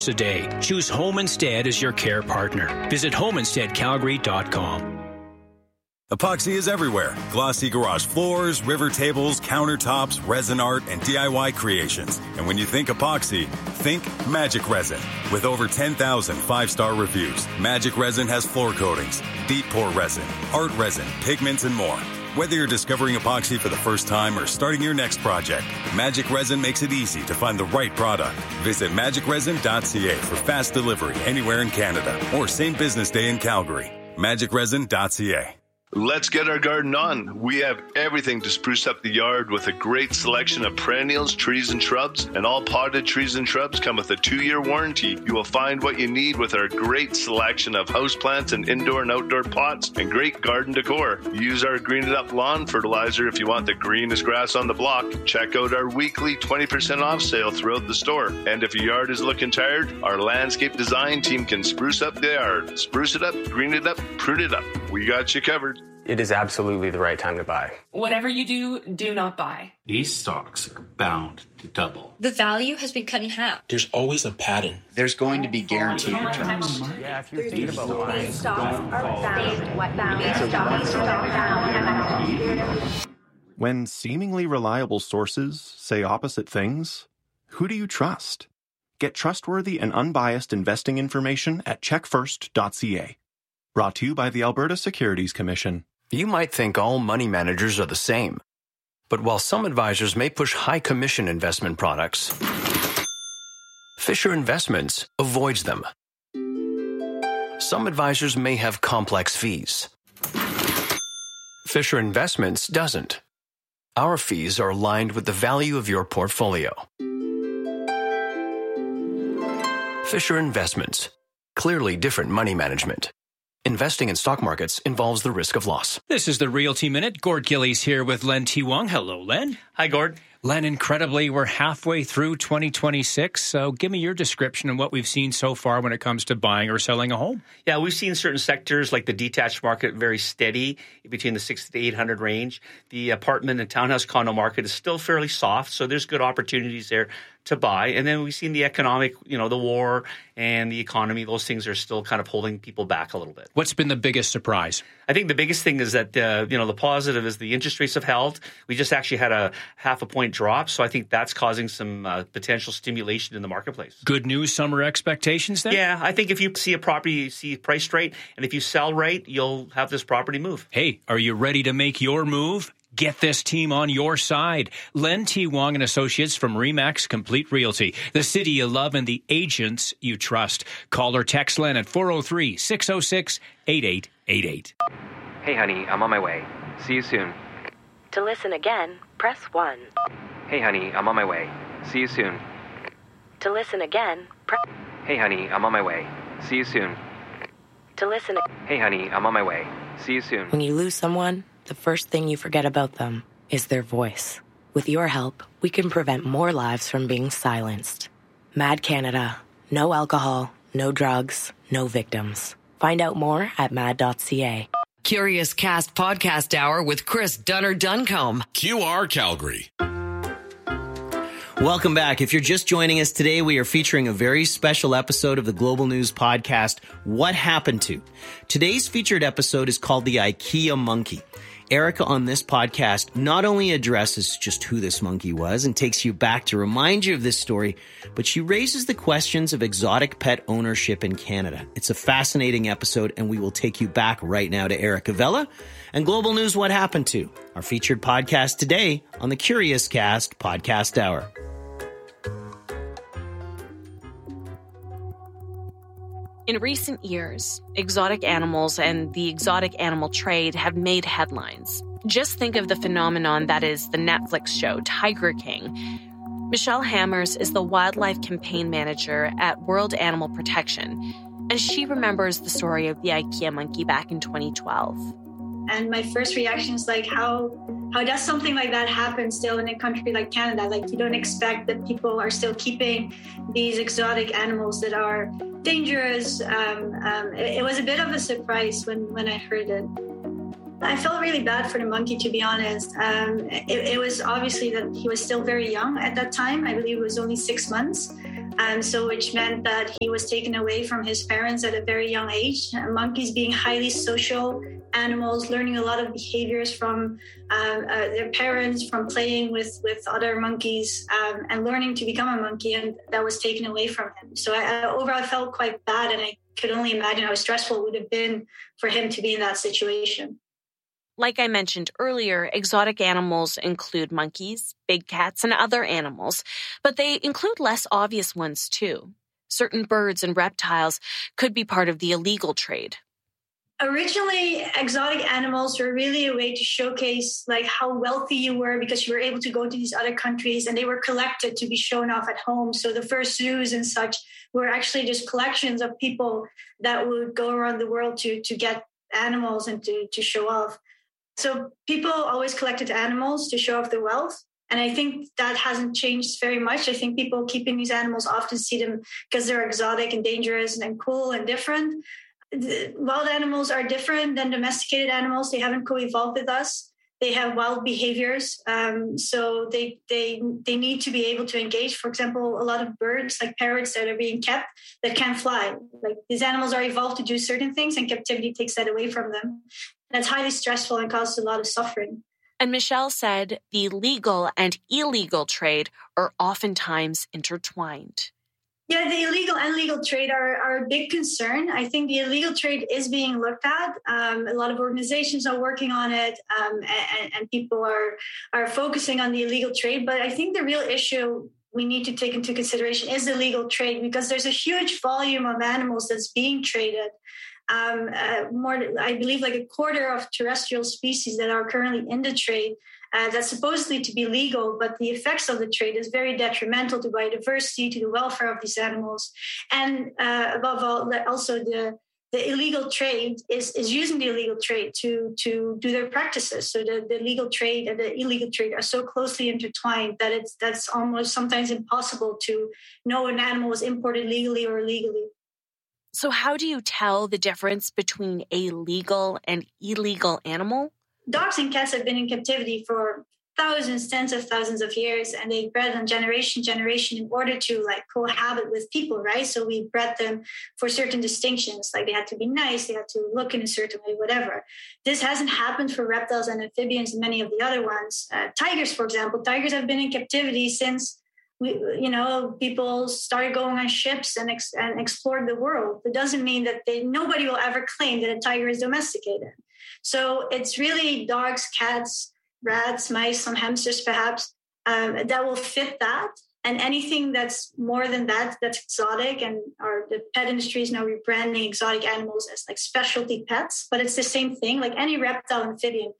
a day. Choose Home Instead as your care partner. Visit homeinsteadcalgary.com. Epoxy is everywhere. Glossy garage floors, river tables, countertops, resin art, and DIY creations. And when you think epoxy, think Magic Resin. With over 10,000 five-star reviews, Magic Resin has floor coatings, deep pour resin, art resin, pigments, and more. Whether you're discovering epoxy for the first time or starting your next project, Magic Resin makes it easy to find the right product. Visit magicresin.ca for fast delivery anywhere in Canada or same business day in Calgary. magicresin.ca. Let's get our garden on. We have everything to spruce up the yard with a great selection of perennials, trees, and shrubs. And all potted trees and shrubs come with a 2-year warranty. You will find what you need with our great selection of houseplants and indoor and outdoor pots and great garden decor. Use our Green It Up lawn fertilizer if you want the greenest grass on the block. Check out our weekly 20% off sale throughout the store. And if your yard is looking tired, our landscape design team can spruce up the yard. Spruce it up, green it up, prune it up. We got you covered. It is absolutely the right time to buy. Whatever you do, do not buy. These stocks are bound to double. The value has been cut in half. There's always a pattern. There's going to be guaranteed returns. Yeah, if you're thinking about buying, these stocks are bound. What bound? These stocks are bound. When seemingly reliable sources say opposite things, who do you trust? Get trustworthy and unbiased investing information at checkfirst.ca. Brought to you by the Alberta Securities Commission. You might think all money managers are the same. But while some advisors may push high commission investment products, Fisher Investments avoids them. Some advisors may have complex fees. Fisher Investments doesn't. Our fees are aligned with the value of your portfolio. Fisher Investments. Clearly different money management. Investing in stock markets involves the risk of loss. This is the Realty Minute. Gord Gillies here with Len T. Wong. Hello, Len. Hi, Gord. Len, incredibly, we're halfway through 2026, so give me your description of what we've seen so far when it comes to buying or selling a home. Yeah, we've seen certain sectors like the detached market very steady between the 600 to 800 range. The apartment and townhouse condo market is still fairly soft, so there's good opportunities there to buy. And then we've seen the economic, the war and the economy, those things are still kind of holding people back a little bit. What's been the biggest surprise? I think the biggest thing is that, the positive is the interest rates have held. We just actually had a half a point drop, so I think that's causing some potential stimulation in the marketplace. Good news, summer expectations then? Yeah, I think if you see a property, you see priced right, and if you sell right, you'll have this property move. Hey, are you ready to make your move? Get this team on your side. Len T. Wong and Associates from RE/MAX Complete Realty. The city you love and the agents you trust. Call or text Len at 403-606-8888. Hey, honey, I'm on my way. See you soon. To listen again, press 1. Hey, honey, I'm on my way. See you soon. To listen again, Hey, honey, I'm on my way. See you soon. To listen. Hey, honey, I'm on my way. See you soon. When you lose someone, the first thing you forget about them is their voice. With your help, we can prevent more lives from being silenced. MAD Canada. No alcohol, no drugs, no victims. Find out more at mad.ca. Curious Cast Podcast Hour with Chris Dunner-Duncombe. QR Calgary. Welcome back. If you're just joining us today, we are featuring a very special episode of the Global News podcast, What Happened To? Today's featured episode is called The IKEA Monkey. Erica on this podcast not only addresses just who this monkey was and takes you back to remind you of this story, but she raises the questions of exotic pet ownership in Canada. It's a fascinating episode, and we will take you back right now to Erica Vella and Global News What Happened To, our featured podcast today on the Curious Cast Podcast Hour. In recent years, exotic animals and the exotic animal trade have made headlines. Just think of the phenomenon that is the Netflix show Tiger King. Michelle Hammers is the wildlife campaign manager at World Animal Protection, and she remembers the story of the IKEA monkey back in 2012. And my first reaction is like, how does something like that happen still in a country like Canada? Like, you don't expect that people are still keeping these exotic animals that are dangerous. It was a bit of a surprise when I heard it. I felt really bad for the monkey, to be honest. It was obviously that he was still very young at that time. I believe it was only 6 months. So which meant that he was taken away from his parents at a very young age. Monkeys being highly social animals, learning a lot of behaviors from their parents, from playing with other monkeys, and learning to become a monkey, and that was taken away from him. So overall, I felt quite bad, and I could only imagine how stressful it would have been for him to be in that situation. Like I mentioned earlier, exotic animals include monkeys, big cats, and other animals, but they include less obvious ones too. Certain birds and reptiles could be part of the illegal trade. Originally, exotic animals were really a way to showcase like how wealthy you were, because you were able to go to these other countries, and they were collected to be shown off at home. So the first zoos and such were actually just collections of people that would go around the world to get animals and to show off. So people always collected animals to show off their wealth. And I think that hasn't changed very much. I think people keeping these animals often see them because they're exotic and dangerous and cool and different. Wild animals are different than domesticated animals. They haven't co-evolved with us. They have wild behaviors. So they need to be able to engage. For example, a lot of birds, like parrots that are being kept, that can't fly. Like these animals are evolved to do certain things, and captivity takes that away from them. That's highly stressful and causes a lot of suffering. And Michelle said the legal and illegal trade are oftentimes intertwined. Yeah, the illegal and legal trade are a big concern. I think the illegal trade is being looked at. A lot of organizations are working on it, and people are focusing on the illegal trade. But I think the real issue we need to take into consideration is the legal trade, because there's a huge volume of animals that's being traded. I believe like a quarter of terrestrial species that are currently in the trade that's supposedly to be legal, but the effects of the trade is very detrimental to biodiversity, to the welfare of these animals. And above all, also the illegal trade is using the illegal trade to do their practices. So the legal trade and the illegal trade are so closely intertwined that that's almost sometimes impossible to know an animal was imported legally or illegally. So how do you tell the difference between a legal and illegal animal? Dogs and cats have been in captivity for thousands, tens of thousands of years, and they bred on generation in order to like cohabit with people, right? So we bred them for certain distinctions, like they had to be nice, they had to look in a certain way, whatever. This hasn't happened for reptiles and amphibians and many of the other ones. Tigers, for example, tigers have been in captivity since people started going on ships and explored the world. It doesn't mean that nobody will ever claim that a tiger is domesticated. So it's really dogs, cats, rats, mice, some hamsters perhaps, that will fit that. And anything that's more than that, that's exotic, and the pet industry is now rebranding exotic animals as like specialty pets, but it's the same thing. Like any reptile, amphibian,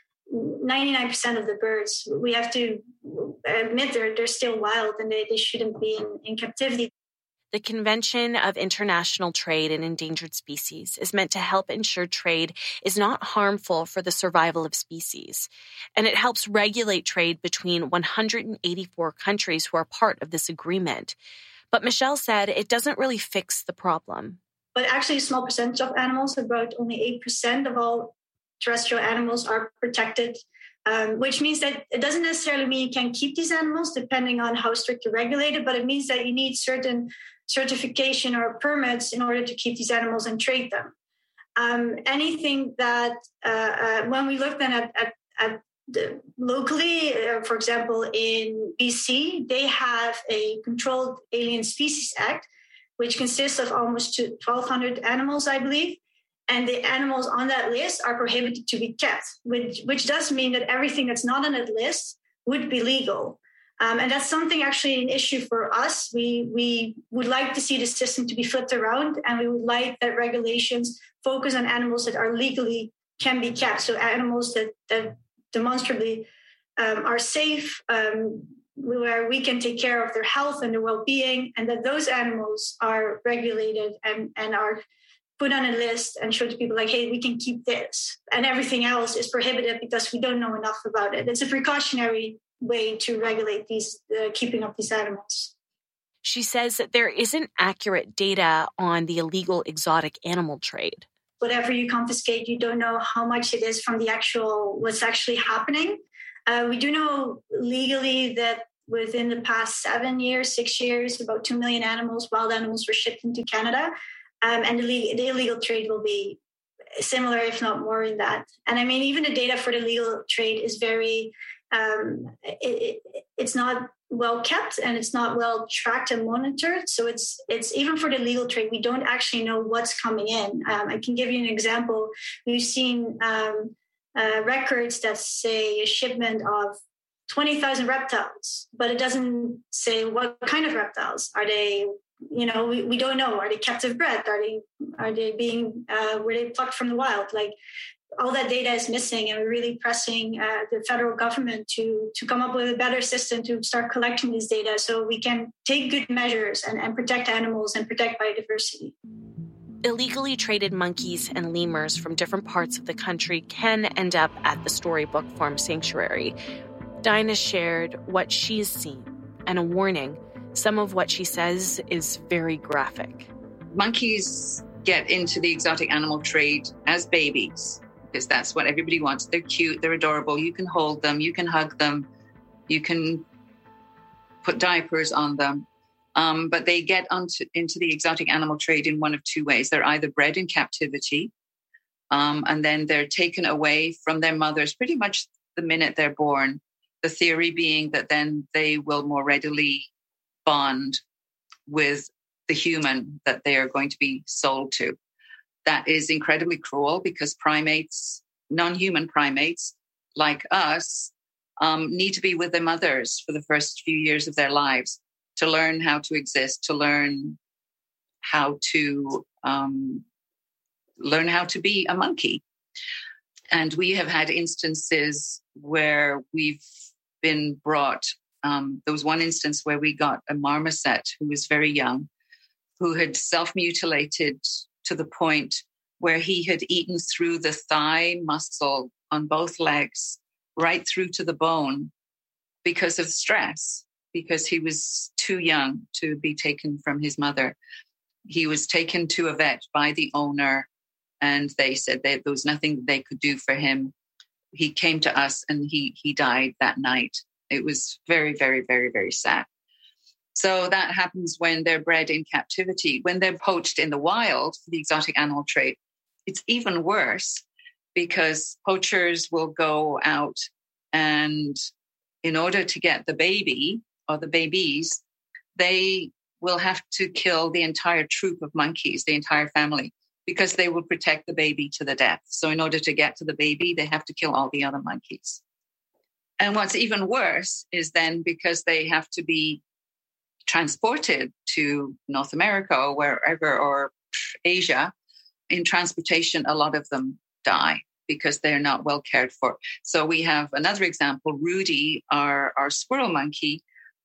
99% of the birds, we have to admit they're still wild, and they shouldn't be in captivity. The Convention of International Trade in Endangered Species is meant to help ensure trade is not harmful for the survival of species, and it helps regulate trade between 184 countries who are part of this agreement. But Michelle said it doesn't really fix the problem. But actually, a small percentage of animals, about only 8% of all terrestrial animals, are protected, which means that it doesn't necessarily mean you can keep these animals depending on how strict you're regulated, but it means that you need certain certification or permits in order to keep these animals and trade them. Anything that, when we look then at locally, for example, in BC, they have a Controlled Alien Species Act, which consists of almost 1,200 animals, I believe. And the animals on that list are prohibited to be kept, which does mean that everything that's not on that list would be legal. And that's something actually an issue for us. We would like to see the system to be flipped around, and we would like that regulations focus on animals that are legally can be kept. So animals that demonstrably are safe, where we can take care of their health and their well-being, and that those animals are regulated and are put on a list and show to people like, hey, we can keep this, and everything else is prohibited because we don't know enough about it. It's a precautionary way to regulate these keeping of these animals. She says that there isn't accurate data on the illegal exotic animal trade. Whatever you confiscate, you don't know how much it is from what's actually happening. We do know legally that within the past 7 years, 6 years, about 2 million animals, wild animals, were shipped into Canada. And the illegal trade will be similar, if not more, in that. And I mean, even the data for the legal trade is very, it's not well kept and it's not well tracked and monitored. So it's even for the legal trade, we don't actually know what's coming in. I can give you an example. We've seen records that say a shipment of 20,000 reptiles, but it doesn't say what kind of reptiles. Are they, we don't know. Are they captive bred? Are they being, were they plucked from the wild? Like, all that data is missing, and we're really pressing the federal government to come up with a better system to start collecting this data so we can take good measures and protect animals and protect biodiversity. Illegally traded monkeys and lemurs from different parts of the country can end up at the Storybook Farm Sanctuary. Dinah shared what she's seen and a warning. Some of what she says is very graphic. Monkeys get into the exotic animal trade as babies because that's what everybody wants. They're cute, they're adorable. You can hold them, you can hug them, you can put diapers on them. But they get into the exotic animal trade in one of two ways. They're either bred in captivity, and then they're taken away from their mothers pretty much the minute they're born. The theory being that then they will more readily bond with the human that they are going to be sold to. That is incredibly cruel because primates, non-human primates like us, need to be with their mothers for the first few years of their lives to learn how to exist, to learn how to be a monkey. And we have had instances where we've been brought. There was one instance where we got a marmoset who was very young, who had self-mutilated to the point where he had eaten through the thigh muscle on both legs, right through to the bone because of stress, because he was too young to be taken from his mother. He was taken to a vet by the owner, and they said that there was nothing they could do for him. He came to us and he died that night. It was very, very, very, very sad. So that happens when they're bred in captivity. When they're poached in the wild for the exotic animal trade, it's even worse because poachers will go out and in order to get the baby or the babies, they will have to kill the entire troop of monkeys, the entire family, because they will protect the baby to the death. So in order to get to the baby, they have to kill all the other monkeys. And what's even worse is then because they have to be transported to North America or wherever, or Asia, in transportation, a lot of them die because they're not well cared for. So we have another example, Rudy, our squirrel monkey.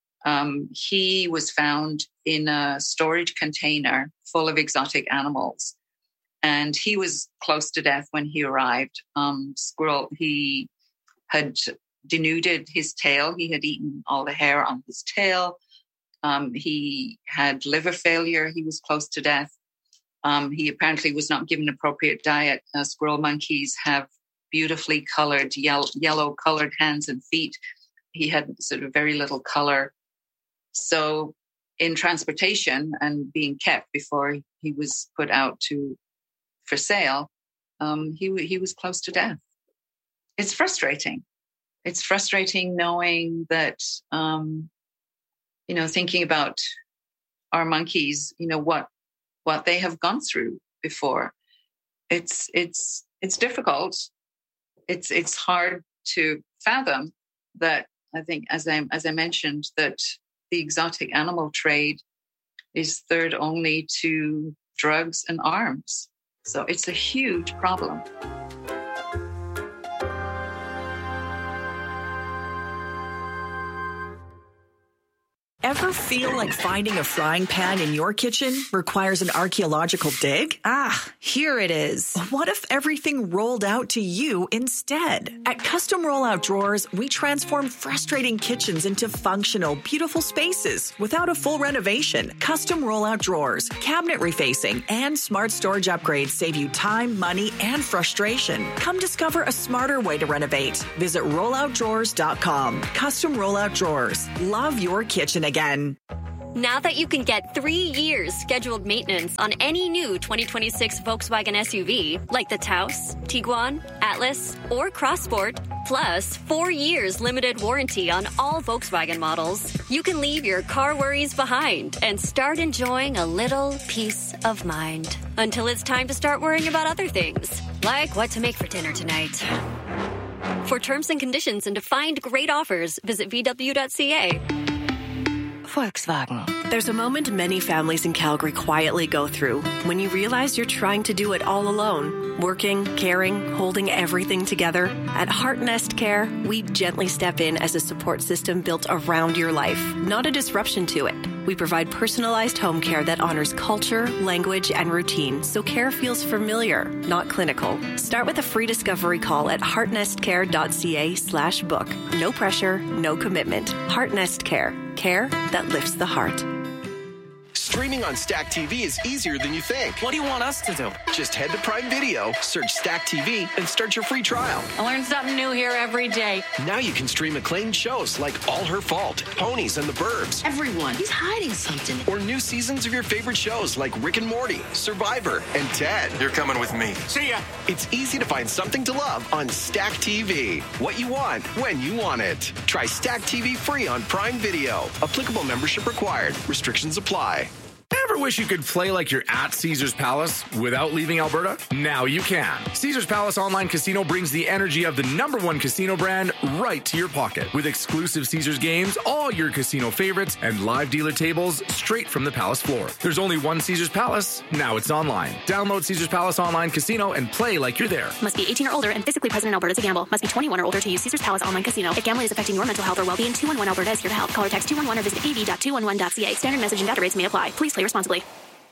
He was found in a storage container full of exotic animals. And he was close to death when he arrived. Squirrel, he had denuded his tail. He had eaten all the hair on his tail. He had liver failure. He was close to death. He apparently was not given appropriate diet. Squirrel monkeys have beautifully colored, yellow colored hands and feet. He had sort of very little color. So in transportation and being kept before he was put out for sale, he was close to death. It's frustrating. It's frustrating knowing that, thinking about our monkeys, what they have gone through before. It's difficult. It's hard to fathom that. I think, as I mentioned, that the exotic animal trade is third only to drugs and arms. So it's a huge problem. Every Ever feel like finding a frying pan in your kitchen requires an archaeological dig? Here it is. What if everything rolled out to you instead? At Custom Rollout Drawers, we transform frustrating kitchens into functional, beautiful spaces without a full renovation. Custom Rollout Drawers, cabinet refacing, and smart storage upgrades save you time, money, and frustration. Come discover a smarter way to renovate. Visit rolloutdrawers.com. Custom Rollout Drawers. Love your kitchen again. Now that you can get 3 years scheduled maintenance on any new 2026 Volkswagen SUV, like the Taos, Tiguan, Atlas, or Crossport, plus 4 years limited warranty on all Volkswagen models, you can leave your car worries behind and start enjoying a little peace of mind. Until it's time to start worrying about other things, like what to make for dinner tonight. For terms and conditions and to find great offers, visit VW.ca. Volkswagen. There's a moment many families in Calgary quietly go through when you realize you're trying to do it all alone. Working, caring, holding everything together. At Heart Nest Care, we gently step in as a support system built around your life, not a disruption to it. We provide personalized home care that honors culture, language, and routine, so care feels familiar, not clinical. Start with a free discovery call at heartnestcare.ca/book. No pressure, no commitment. Heart Nest Care. Care that lifts the heart. Streaming on Stack TV is easier than you think. What do you want us to do? Just head to Prime Video, search Stack TV, and start your free trial. I learn something new here every day. Now you can stream acclaimed shows like All Her Fault, Ponies and the Burbs. Everyone, he's hiding something. Or new seasons of your favorite shows like Rick and Morty, Survivor, and Ted. You're coming with me. See ya. It's easy to find something to love on Stack TV. What you want, when you want it. Try Stack TV free on Prime Video. Applicable membership required. Restrictions apply. Ever wish you could play like you're at Caesars Palace without leaving Alberta? Now you can. Caesars Palace Online Casino brings the energy of the #1 casino brand right to your pocket. With exclusive Caesars games, all your casino favorites, and live dealer tables straight from the Palace floor. There's only one Caesars Palace. Now it's online. Download Caesars Palace Online Casino and play like you're there. Must be 18 or older and physically present in Alberta to gamble. Must be 21 or older to use Caesars Palace Online Casino. If gambling is affecting your mental health or well-being, 211 Alberta is here to help. Call or text 211 or visit av.211.ca. Standard message and data rates may apply. Please play responsibly.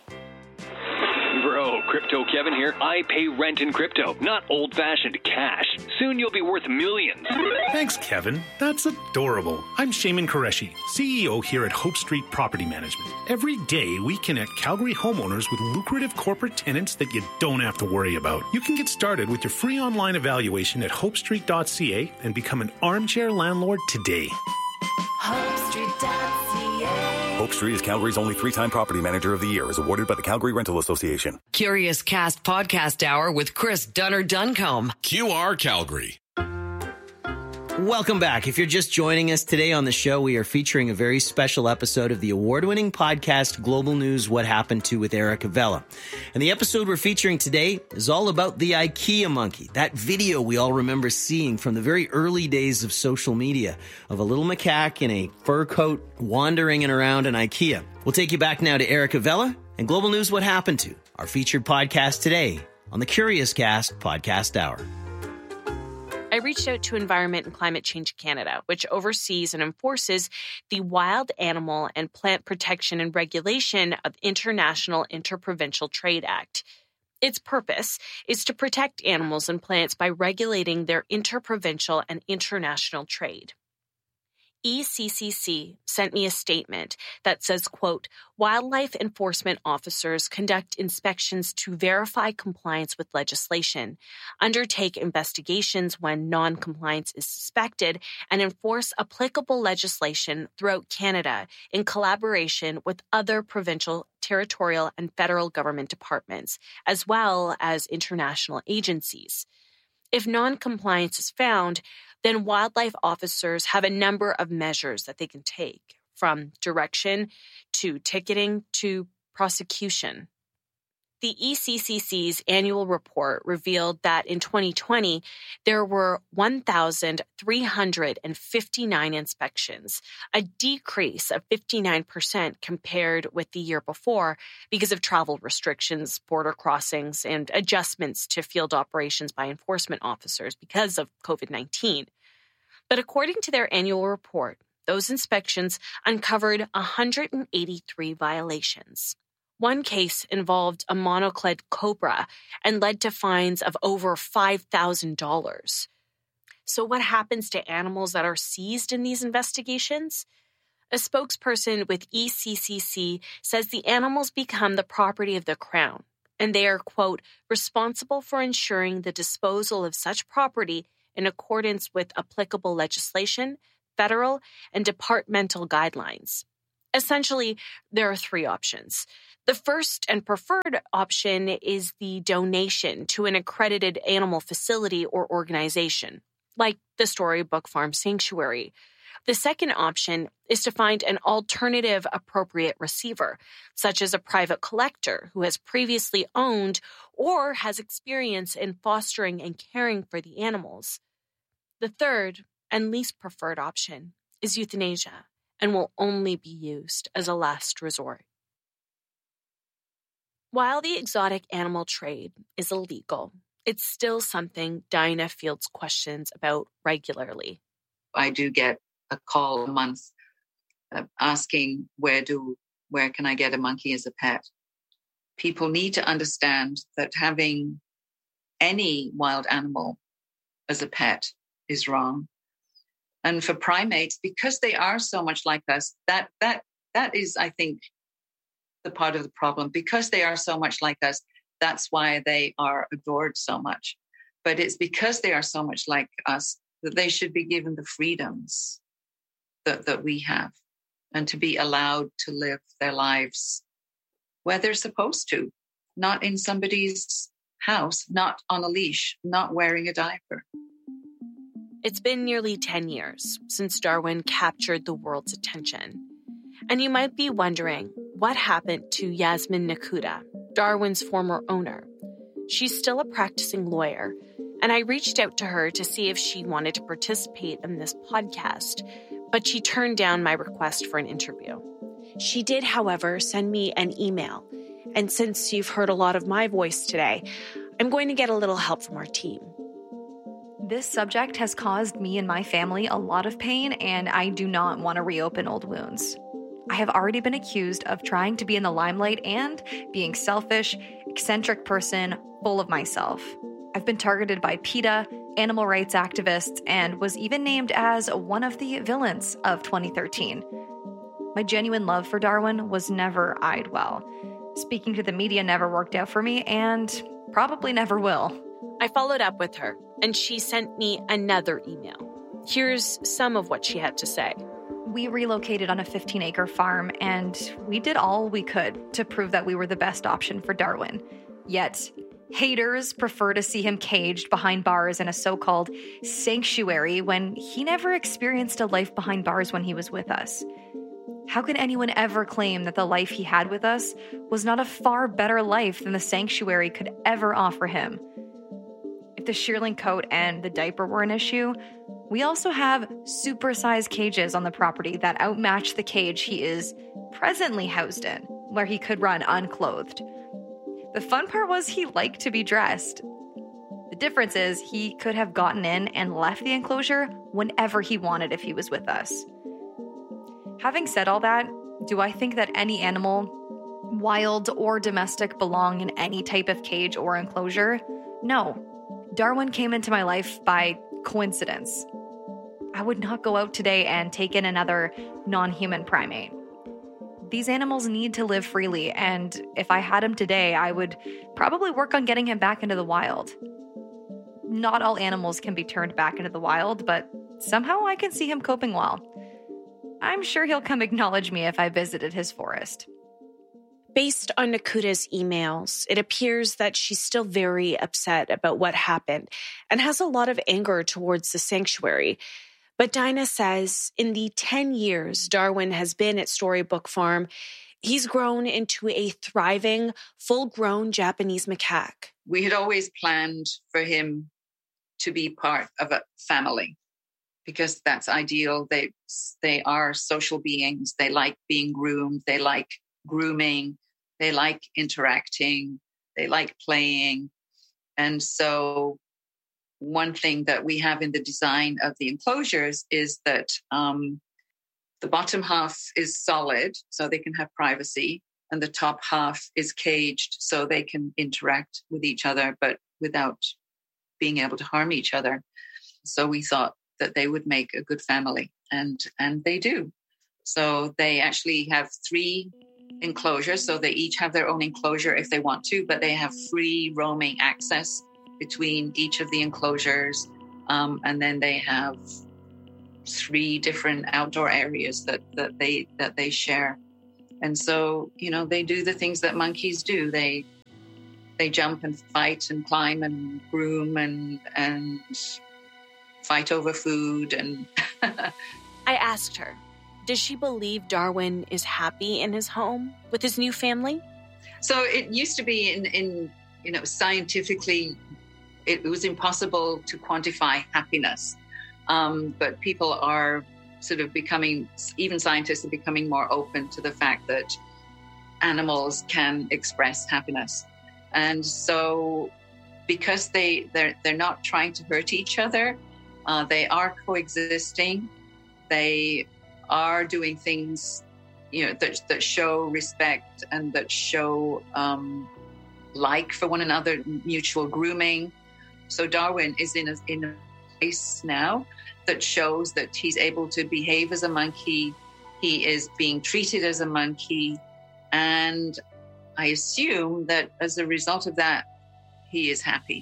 Bro, Crypto Kevin here. I pay rent in crypto, not old-fashioned cash. Soon you'll be worth millions. Thanks, Kevin. That's adorable. I'm Shaiman Qureshi, CEO here at Hope Street Property Management. Every day, we connect Calgary homeowners with lucrative corporate tenants that you don't have to worry about. You can get started with your free online evaluation at hopestreet.ca and become an armchair landlord today. HopeStreet.ca. Hope Street is Calgary's only 3-time Property Manager of the Year, is awarded by the Calgary Rental Association. Curious Cast Podcast Hour with Chris Dunnard-Duncombe. QR Calgary. Welcome back. If you're just joining us today on the show, we are featuring a very special episode of the award-winning podcast Global News What Happened To with Erica Vella. And the episode we're featuring today is all about the IKEA monkey, that video we all remember seeing from the very early days of social media of a little macaque in a fur coat wandering around an IKEA. We'll take you back now to Erica Vella and Global News What Happened To, our featured podcast today on the Curious Cast Podcast Hour. I reached out to Environment and Climate Change Canada, which oversees and enforces the Wild Animal and Plant Protection and Regulation of International Interprovincial Trade Act. Its purpose is to protect animals and plants by regulating their interprovincial and international trade. ECCC sent me a statement that says, quote, wildlife enforcement officers conduct inspections to verify compliance with legislation, undertake investigations when non-compliance is suspected, and enforce applicable legislation throughout Canada in collaboration with other provincial, territorial, and federal government departments, as well as international agencies. If non-compliance is found, then wildlife officers have a number of measures that they can take, from direction to ticketing to prosecution. The ECCC's annual report revealed that in 2020, there were 1,359 inspections, a decrease of 59% compared with the year before because of travel restrictions, border crossings, and adjustments to field operations by enforcement officers because of COVID-19. But according to their annual report, those inspections uncovered 183 violations. One case involved a monocled cobra and led to fines of over $5,000. So what happens to animals that are seized in these investigations? A spokesperson with ECCC says the animals become the property of the Crown, and they are, quote, responsible for ensuring the disposal of such property in accordance with applicable legislation, federal, and departmental guidelines. Essentially, there are three options. The first and preferred option is the donation to an accredited animal facility or organization, like the Storybook Farm Sanctuary. The second option is to find an alternative appropriate receiver, such as a private collector who has previously owned or has experience in fostering and caring for the animals. The third and least preferred option is euthanasia and will only be used as a last resort. While the exotic animal trade is illegal, it's still something Dinah fields questions about regularly. I do get a call a month asking where can I get a monkey as a pet. People need to understand that having any wild animal as a pet is wrong. And for primates, because they are so much like us, that is, I think, the part of the problem. Because they are so much like us, that's why they are adored so much. But it's because they are so much like us that they should be given the freedoms that we have, and to be allowed to live their lives where they're supposed to, not in somebody's house, not on a leash, not wearing a diaper. It's been nearly 10 years since Darwin captured the world's attention. And you might be wondering what happened to Yasmin Nakuda, Darwin's former owner. She's still a practicing lawyer, and I reached out to her to see if she wanted to participate in this podcast, but she turned down my request for an interview. She did, however, send me an email, and since you've heard a lot of my voice today, I'm going to get a little help from our team. This subject has caused me and my family a lot of pain, and I do not want to reopen old wounds. I have already been accused of trying to be in the limelight and being selfish, eccentric person, full of myself. I've been targeted by PETA, animal rights activists, and was even named as one of the villains of 2013. My genuine love for Darwin was never eyed well. Speaking to the media never worked out for me, and probably never will. I followed up with her, and she sent me another email. Here's some of what she had to say. We relocated on a 15-acre farm, and we did all we could to prove that we were the best option for Darwin. Yet, haters prefer to see him caged behind bars in a so-called sanctuary when he never experienced a life behind bars when he was with us. How can anyone ever claim that the life he had with us was not a far better life than the sanctuary could ever offer him? If the shearling coat and the diaper were an issue, we also have supersized cages on the property that outmatch the cage he is presently housed in, where he could run unclothed. The fun part was he liked to be dressed. The difference is he could have gotten in and left the enclosure whenever he wanted if he was with us. Having said all that, do I think that any animal, wild or domestic, belong in any type of cage or enclosure? No. Darwin came into my life by coincidence. I would not go out today and take in another non-human primate. These animals need to live freely, and if I had him today, I would probably work on getting him back into the wild. Not all animals can be turned back into the wild, but somehow I can see him coping well. I'm sure he'll come acknowledge me if I visited his forest. Based on Nakuda's emails, it appears that she's still very upset about what happened and has a lot of anger towards the sanctuary. But Dinah says in the 10 years Darwin has been at Storybook Farm, he's grown into a thriving, full-grown Japanese macaque. We had always planned for him to be part of a family because that's ideal. They are social beings. They like being groomed. They like grooming. They like interacting. They like playing. And so one thing that we have in the design of the enclosures is that The bottom half is solid, so they can have privacy, and the top half is caged, so they can interact with each other, but without being able to harm each other. So we thought that they would make a good family, and they do. So they actually have 3 enclosures, so they each have their own enclosure if they want to, but they have free roaming access between each of the enclosures, and then they have 3 different outdoor areas that they share. And so, you know, they do the things that monkeys do. They jump and fight and climb and groom and fight over food. And I asked her, does she believe Darwin is happy in his home with his new family? So it used to be in you know, scientifically, it was impossible to quantify happiness. But people are sort of becoming, even scientists are becoming more open to the fact that animals can express happiness. And so because they're not trying to hurt each other, they are coexisting. They are doing things, you know, that show respect and that show like for one another, mutual grooming. So Darwin is in a place now that shows that he's able to behave as a monkey. He is being treated as a monkey. And I assume that as a result of that, he is happy.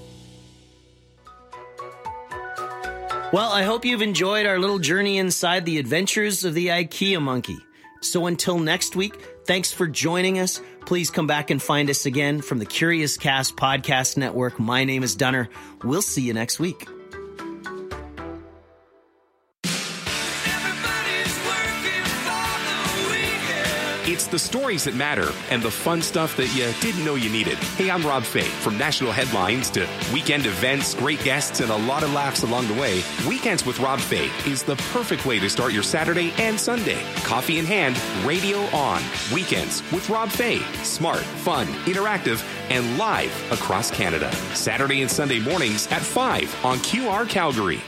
Well, I hope you've enjoyed our little journey inside the adventures of the IKEA monkey. So until next week, thanks for joining us. Please come back and find us again from the Curious Cast Podcast Network. My name is Dunner. We'll see you next week. It's the stories that matter and the fun stuff that you didn't know you needed. Hey, I'm Rob Fay. From national headlines to weekend events, great guests, and a lot of laughs along the way, Weekends with Rob Fay is the perfect way to start your Saturday and Sunday. Coffee in hand, radio on. Weekends with Rob Fay. Smart, fun, interactive, and live across Canada. Saturday and Sunday mornings at 5 on QR Calgary.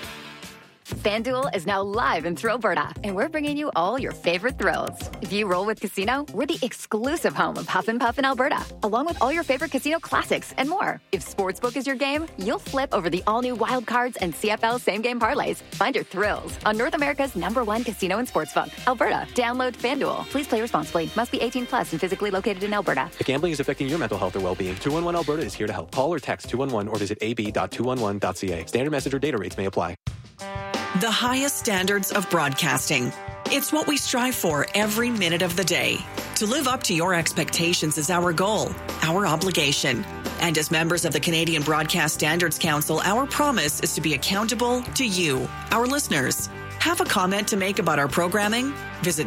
FanDuel is now live in Thrillberta, and we're bringing you all your favorite thrills. If you roll with Casino, we're the exclusive home of Huff and Puff in Alberta, along with all your favorite casino classics and more. If Sportsbook is your game, you'll flip over the all-new Wild Cards and CFL same-game parlays. Find your thrills on North America's #1 casino and sportsbook, Alberta. Download FanDuel. Please play responsibly. Must be 18 plus and physically located in Alberta. If gambling is affecting your mental health or well-being, 211 Alberta is here to help. Call or text 211 or visit ab.211.ca. Standard message or data rates may apply. The highest standards of broadcasting. It's what we strive for every minute of the day. To live up to your expectations is our goal, our obligation. And as members of the Canadian Broadcast Standards Council, our promise is to be accountable to you, our listeners. Have a comment to make about our programming? Visit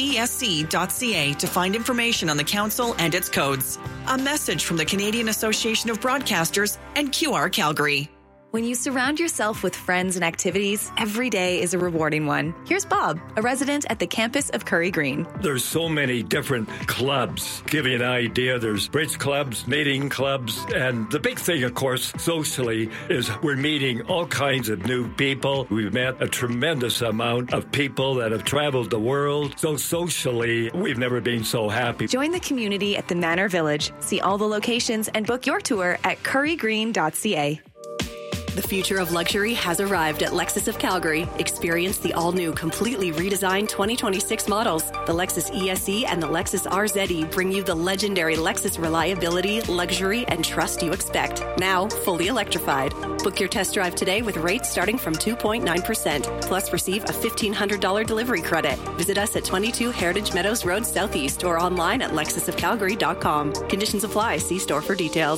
cbsc.ca to find information on the council and its codes. A message from the Canadian Association of Broadcasters and QR Calgary. When you surround yourself with friends and activities, every day is a rewarding one. Here's Bob, a resident at the campus of Curry Green. There's so many different clubs. Give you an idea, there's bridge clubs, knitting clubs, and the big thing, of course, socially, is we're meeting all kinds of new people. We've met a tremendous amount of people that have traveled the world. So socially, we've never been so happy. Join the community at the Manor Village. See all the locations and book your tour at currygreen.ca. The future of luxury has arrived at Lexus of Calgary. Experience the all-new, completely redesigned 2026 models. The Lexus ESE and the Lexus RZE bring you the legendary Lexus reliability, luxury, and trust you expect. Now, fully electrified. Book your test drive today with rates starting from 2.9%. Plus, receive a $1,500 delivery credit. Visit us at 22 Heritage Meadows Road Southeast or online at lexusofcalgary.com. Conditions apply. See store for details.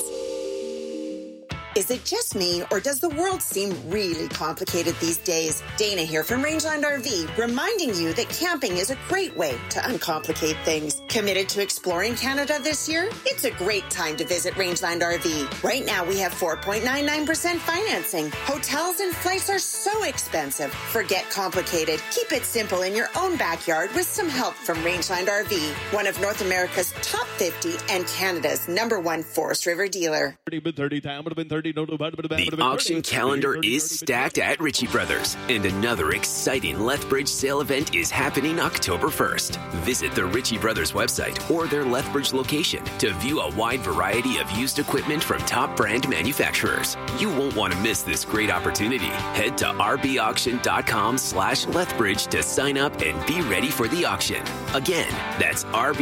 Is it just me, or does the world seem really complicated these days? Dana here from Rangeland RV, reminding you that camping is a great way to uncomplicate things. Committed to exploring Canada this year? It's a great time to visit Rangeland RV. Right now, we have 4.99% financing. Hotels and flights are so expensive. Forget complicated. Keep it simple in your own backyard with some help from Rangeland RV, one of North America's top 50 and Canada's #1 Forest River dealer. 30 time would have been 30. The auction calendar is stacked at Ritchie Brothers, and another exciting Lethbridge sale event is happening October 1st. Visit the Ritchie Brothers website or their Lethbridge location to view a wide variety of used equipment from top brand manufacturers. You won't want to miss this great opportunity. Head to rbauction.com/Lethbridge to sign up and be ready for the auction. Again, that's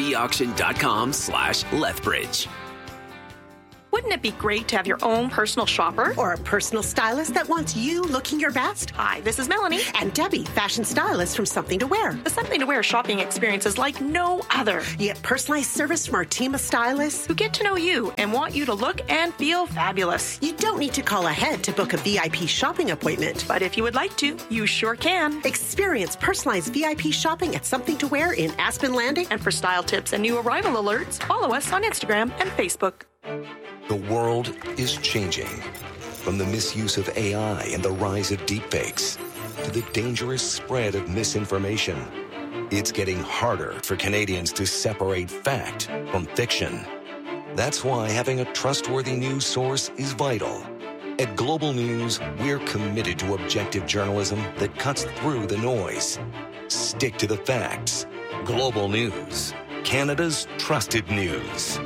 rbauction.com/Lethbridge. Wouldn't it be great to have your own personal shopper? Or a personal stylist that wants you looking your best? Hi, this is Melanie. And Debbie, fashion stylist from Something to Wear. The Something to Wear shopping experience is like no other. You get personalized service from our team of stylists who get to know you and want you to look and feel fabulous. You don't need to call ahead to book a VIP shopping appointment. But if you would like to, you sure can. Experience personalized VIP shopping at Something to Wear in Aspen Landing. And for style tips and new arrival alerts, follow us on Instagram and Facebook. The world is changing. From the misuse of AI and the rise of deepfakes to the dangerous spread of misinformation, it's getting harder for Canadians to separate fact from fiction. That's why having a trustworthy news source is vital. At Global News, we're committed to objective journalism that cuts through the noise. Stick to the facts. Global News, Canada's trusted news.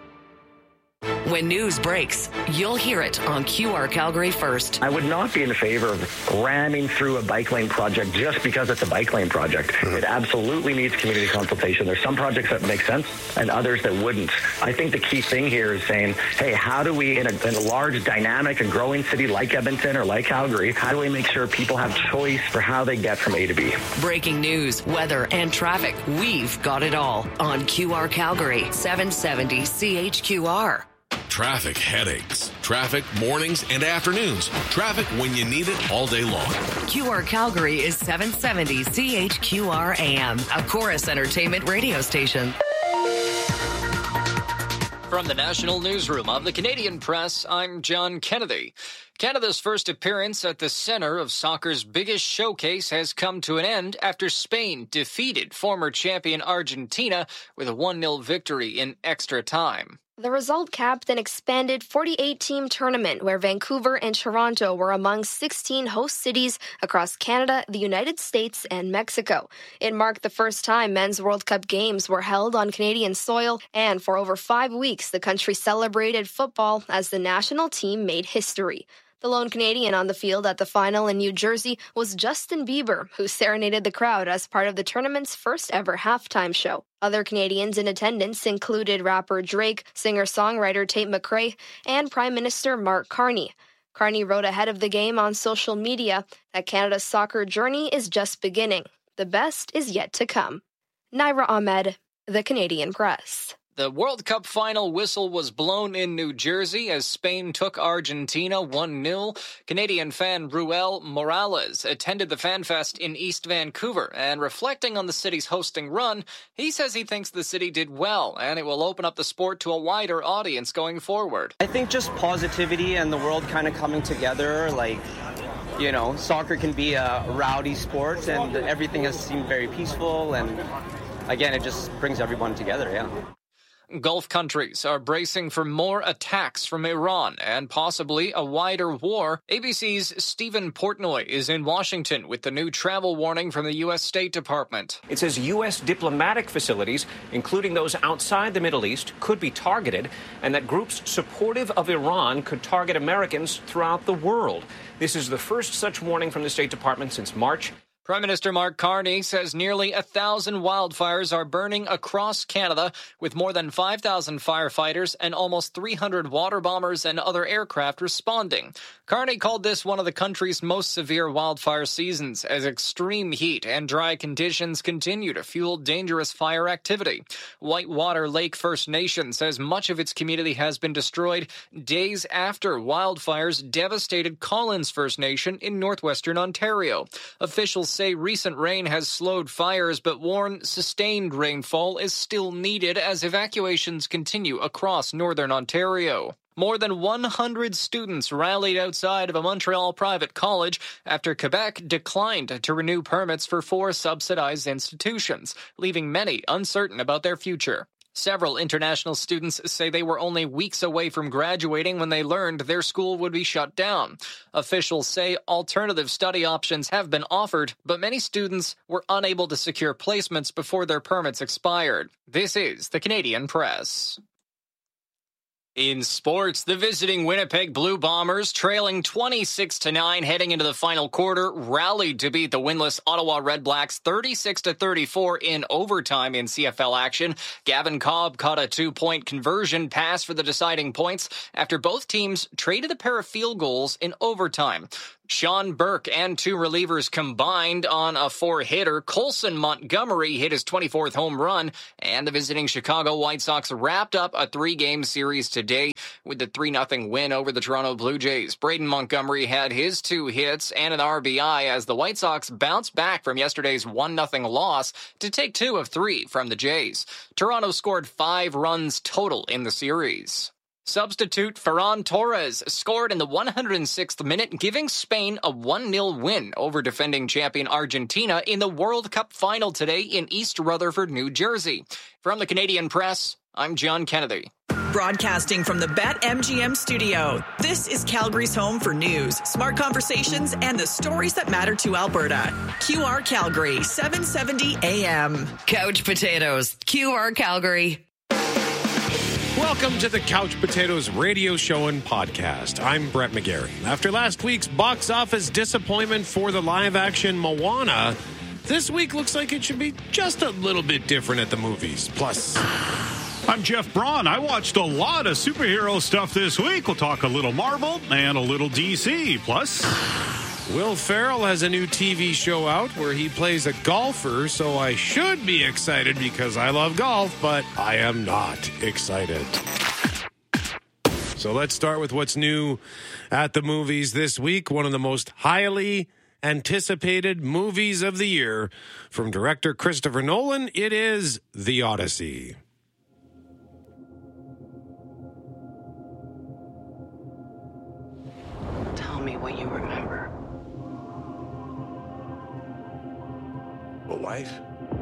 When news breaks, you'll hear it on QR Calgary first. I would not be in favor of ramming through a bike lane project just because it's a bike lane project. It absolutely needs community consultation. There's some projects that make sense and others that wouldn't. I think the key thing here is saying, hey, how do we, in a large, dynamic and growing city like Edmonton or like Calgary, how do we make sure people have choice for how they get from A to B? Breaking news, weather, and traffic. We've got it all on QR Calgary, 770 CHQR. Traffic headaches. Traffic mornings and afternoons. Traffic when you need it all day long. QR Calgary is 770 CHQR AM, a Chorus Entertainment radio station. From the National Newsroom of the Canadian Press, I'm John Kennedy. Canada's first appearance at the center of soccer's biggest showcase has come to an end after Spain defeated former champion Argentina with a 1-0 victory in extra time. The result capped an expanded 48-team tournament where Vancouver and Toronto were among 16 host cities across Canada, the United States, and Mexico. It marked the first time men's World Cup games were held on Canadian soil, and for over 5 weeks, the country celebrated football as the national team made history. The lone Canadian on the field at the final in New Jersey was Justin Bieber, who serenaded the crowd as part of the tournament's first-ever halftime show. Other Canadians in attendance included rapper Drake, singer-songwriter Tate McRae, and Prime Minister Mark Carney. Carney wrote ahead of the game on social media that Canada's soccer journey is just beginning. The best is yet to come. Naira Ahmed, The Canadian Press. The World Cup final whistle was blown in New Jersey as Spain took Argentina 1-0. Canadian fan Ruel Morales attended the FanFest in East Vancouver, and reflecting on the city's hosting run, he says he thinks the city did well, and it will open up the sport to a wider audience going forward. I think just positivity and the world kind of coming together, soccer can be a rowdy sport, and everything has seemed very peaceful, and again, it just brings everyone together, yeah. Gulf countries are bracing for more attacks from Iran and possibly a wider war. ABC's Stephen Portnoy is in Washington with the new travel warning from the U.S. State Department. It says U.S. diplomatic facilities, including those outside the Middle East, could be targeted, and that groups supportive of Iran could target Americans throughout the world. This is the first such warning from the State Department since March. Prime Minister Mark Carney says nearly 1,000 wildfires are burning across Canada, with more than 5,000 firefighters and almost 300 water bombers and other aircraft responding. Carney called this one of the country's most severe wildfire seasons, as extreme heat and dry conditions continue to fuel dangerous fire activity. Whitewater Lake First Nation says much of its community has been destroyed days after wildfires devastated Collins First Nation in northwestern Ontario. Officials say recent rain has slowed fires, but warn sustained rainfall is still needed as evacuations continue across northern Ontario. More than 100 students rallied outside of a Montreal private college after Quebec declined to renew permits for 4 subsidized institutions, leaving many uncertain about their future. Several international students say they were only weeks away from graduating when they learned their school would be shut down. Officials say alternative study options have been offered, but many students were unable to secure placements before their permits expired. This is the Canadian Press. In sports, the visiting Winnipeg Blue Bombers, trailing 26-9 heading into the final quarter, rallied to beat the winless Ottawa Red Blacks 36-34 in overtime in CFL action. Gavin Cobb caught a 2-point conversion pass for the deciding points after both teams traded a pair of field goals in overtime. Sean Burke and 2 relievers combined on a 4-hitter. Colson Montgomery hit his 24th home run, and the visiting Chicago White Sox wrapped up a 3-game series today with the 3-0 win over the Toronto Blue Jays. Braden Montgomery had his 2 hits and an RBI as the White Sox bounced back from yesterday's 1-0 loss to take 2 of 3 from the Jays. Toronto scored 5 runs total in the series. Substitute Ferran Torres scored in the 106th minute, giving Spain a 1-0 win over defending champion Argentina in the World Cup final today in East Rutherford, New Jersey. From the Canadian Press, I'm John Kennedy. Broadcasting from the BetMGM studio, this is Calgary's home for news, smart conversations, and the stories that matter to Alberta. QR Calgary, 770 AM. Couch Potatoes, QR Calgary. Welcome to the Couch Potatoes radio show and podcast. I'm Brett McGarry. After last week's box office disappointment for the live-action Moana, this week looks like it should be just a little bit different at the movies. Plus, I'm Jeff Braun. I watched a lot of superhero stuff this week. We'll talk a little Marvel and a little DC. Plus, Will Ferrell has a new TV show out where he plays a golfer, so I should be excited because I love golf, but I am not excited. So let's start with what's new at the movies this week. One of the most highly anticipated movies of the year from director Christopher Nolan. It is The Odyssey. Tell me what you remember. A wife?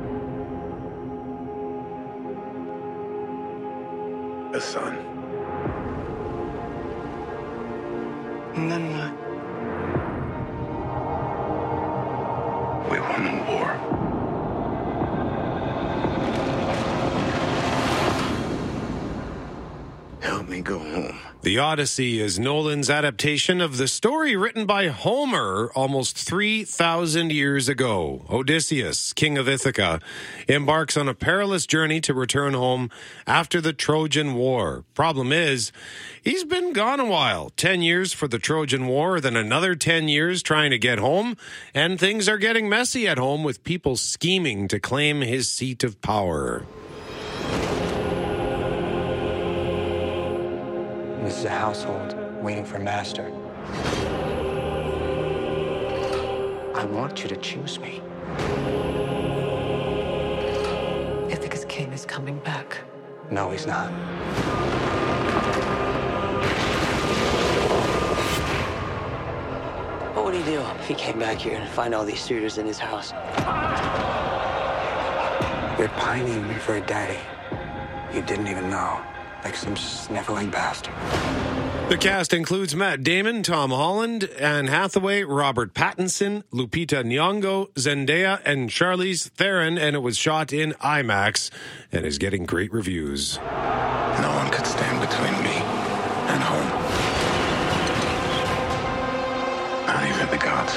A son? And then what? We won the war. Help me go home. The Odyssey is Nolan's adaptation of the story written by Homer almost 3,000 years ago. Odysseus, king of Ithaca, embarks on a perilous journey to return home after the Trojan War. Problem is, he's been gone a while. 10 years for the Trojan War, then another 10 years trying to get home, and things are getting messy at home with people scheming to claim his seat of power. This is a household waiting for master. I want you to choose me. Ithaca's king is coming back. No, he's not. What would he do if he came back here and find all these suitors in his house? You're pining for a daddy you didn't even know. Like some sniveling bastard. The cast includes Matt Damon, Tom Holland, Anne Hathaway, Robert Pattinson, Lupita Nyong'o, Zendaya, and Charlize Theron, and it was shot in IMAX and is getting great reviews. No one could stand between me and home. Not even the gods.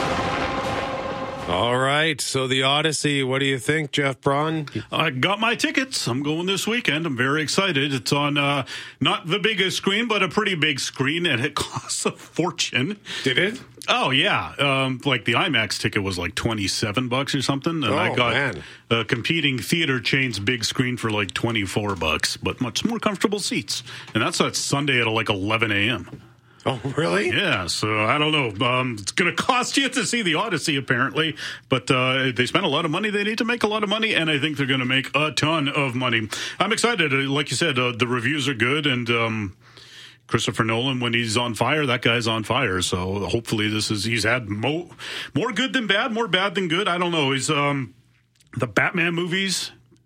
All right, so The Odyssey, what do you think, Jeff Braun? I got my tickets. I'm going this weekend. I'm very excited. It's on not the biggest screen, but a pretty big screen, and it costs a fortune. Did it? Oh, yeah. Like the IMAX ticket was like $27 or something, and I got a competing theater chain's big screen for like $24, but much more comfortable seats. And that's Sunday at like 11 a.m. Oh, really? Yeah, so I don't know. It's going to cost you to see The Odyssey, apparently, but they spent a lot of money. They need to make a lot of money, and I think they're going to make a ton of money. I'm excited. Like you said, the reviews are good, and Christopher Nolan, when he's on fire, that guy's on fire. So hopefully he's had more good than bad, more bad than good. I don't know. He's the Batman movies,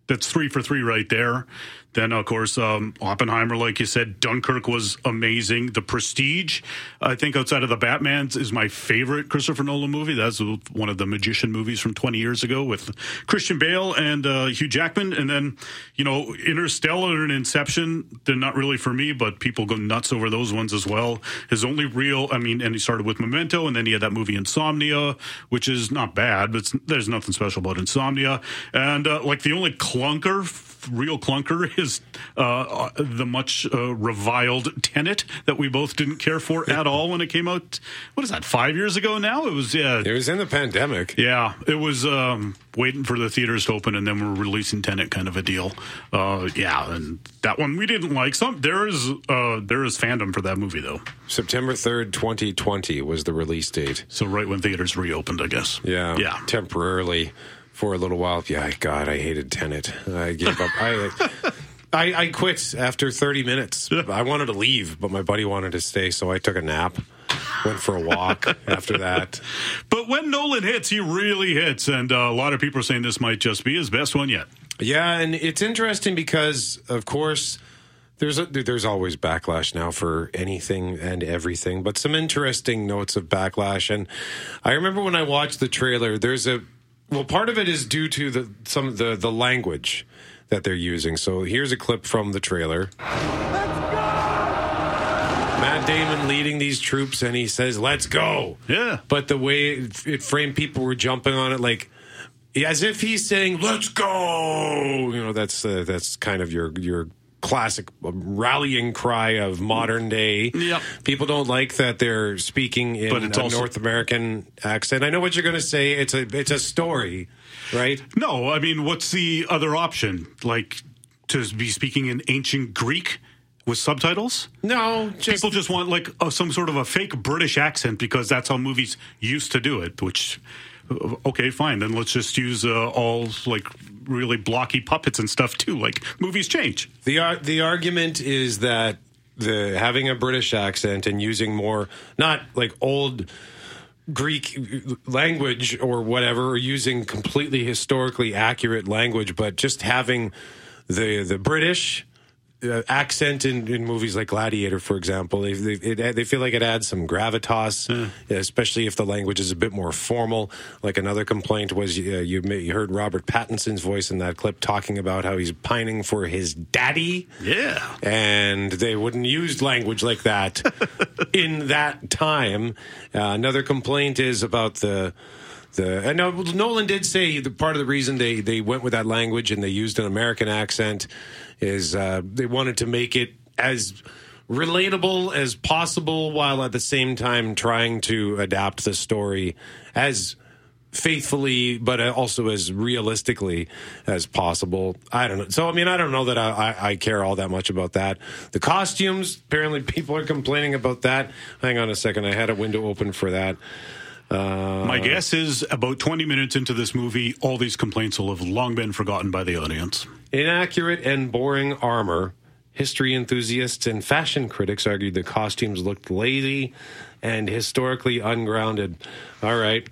that's 3 for 3 right there. Then, of course, Oppenheimer, like you said, Dunkirk was amazing. The Prestige, I think outside of the Batmans, is my favorite Christopher Nolan movie. That's one of the Magician movies from 20 years ago with Christian Bale and Hugh Jackman. And then, Interstellar and Inception, they're not really for me, but people go nuts over those ones as well. His only real, and he started with Memento, and then he had that movie Insomnia, which is not bad, but there's nothing special about Insomnia. And the only real clunker is the much reviled Tenet that we both didn't care for at all when it came out. What is that, 5 years ago now? It was in the pandemic. Yeah, it was waiting for the theaters to open, and then we're releasing Tenet kind of a deal. And that one we didn't like. There is fandom for that movie though. September 3rd, 2020 was the release date. So right when theaters reopened, I guess. Yeah. Temporarily. For a little while. Yeah, God, I hated Tenet. I gave up. I quit after 30 minutes. I wanted to leave, but my buddy wanted to stay, so I took a nap. Went for a walk after that. But when Nolan hits, he really hits, and a lot of people are saying this might just be his best one yet. Yeah, and it's interesting because, of course, there's always backlash now for anything and everything, but some interesting notes of backlash. And I remember when I watched the trailer, part of it is due to the language that they're using. So here's a clip from the trailer. Matt Damon leading these troops, and he says, "Let's go." Yeah. But the way it framed, people were jumping on it as if he's saying, "Let's go." That's kind of your classic rallying cry of modern day. Yep. People don't like that they're speaking in a North American accent. I know what you're going to say. It's a story, right? No, what's the other option? To be speaking in ancient Greek with subtitles? No. People just want some sort of a fake British accent because that's how movies used to do it, which... Okay, fine. Then let's just use all really blocky puppets and stuff too. Movies change. The argument is that having a British accent and using more not old Greek language or whatever, or using completely historically accurate language, but just having the British accent in movies like Gladiator, for example, they feel like it adds some gravitas, especially if the language is a bit more formal. Another complaint was you heard Robert Pattinson's voice in that clip talking about how he's pining for his daddy. Yeah. And they wouldn't use language like that in that time. Another complaint is about I know Nolan did say part of the reason they went with that language and they used an American accent is they wanted to make it as relatable as possible while at the same time trying to adapt the story as faithfully but also as realistically as possible. I don't know. So, I don't know that I care all that much about that. The costumes, apparently people are complaining about that. Hang on a second. I had a window open for that. My guess is about 20 minutes into this movie, all these complaints will have long been forgotten by the audience. Inaccurate and boring armor. History enthusiasts and fashion critics argued the costumes looked lazy and historically ungrounded. All right.